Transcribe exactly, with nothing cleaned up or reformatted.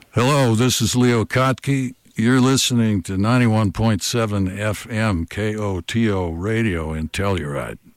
Hello, this is Leo Kottke. You're listening to ninety-one point seven F M K O T O Radio in Telluride.